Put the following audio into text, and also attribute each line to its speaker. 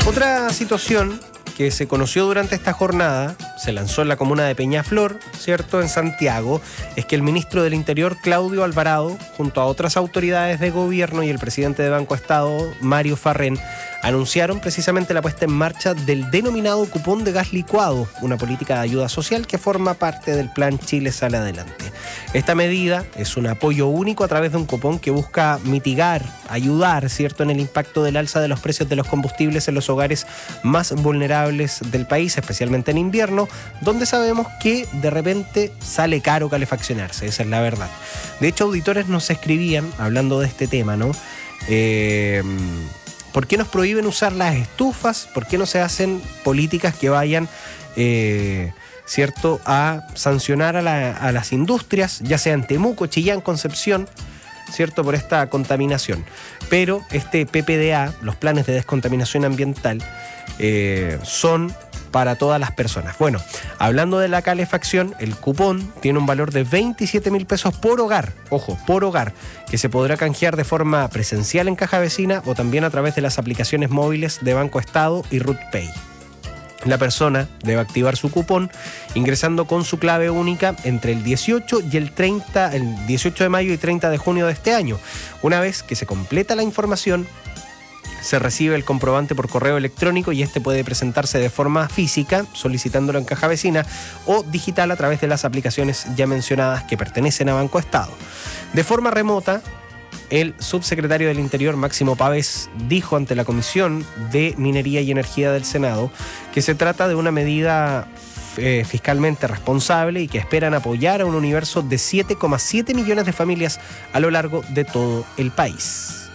Speaker 1: Otra situación que se conoció durante esta jornada, se lanzó en la comuna de Peñaflor, ¿cierto?, en Santiago, es que el ministro del Interior, Claudio Alvarado, junto a otras autoridades de gobierno y el presidente de Banco Estado, Mario Farrén, anunciaron precisamente la puesta en marcha del denominado cupón de gas licuado, una política de ayuda social que forma parte del plan Chile Sale Adelante. Esta medida es un apoyo único a través de un cupón que busca mitigar, ayudar, ¿cierto?, en el impacto del alza de los precios de los combustibles en los hogares más vulnerables del país, especialmente en invierno, donde sabemos que de repente sale caro calefaccionarse, esa es la verdad. De hecho, auditores nos escribían, hablando de este tema, ¿no? ¿Por qué nos prohíben usar las estufas? ¿Por qué no se hacen políticas que vayan, ¿cierto?, a sancionar a las industrias, ya sea en Temuco, Chillán, Concepción, ¿cierto?, por esta contaminación? Pero este PPDA, los planes de descontaminación ambiental, son para todas las personas. Bueno, hablando de la calefacción, el cupón tiene un valor de 27.000 pesos por hogar, ojo, por hogar, que se podrá canjear de forma presencial en Caja Vecina o también a través de las aplicaciones móviles de Banco Estado y RutPay. La persona debe activar su cupón ingresando con su clave única entre el 18 y el 18 de mayo y 30 de junio de este año. Una vez que se completa la información, se recibe el comprobante por correo electrónico y este puede presentarse de forma física, solicitándolo en Caja Vecina, o digital a través de las aplicaciones ya mencionadas que pertenecen a Banco Estado. De forma remota, el subsecretario del Interior, Máximo Pavés, dijo ante la Comisión de Minería y Energía del Senado que se trata de una medida fiscalmente responsable y que esperan apoyar a un universo de 7,7 millones de familias a lo largo de todo el país.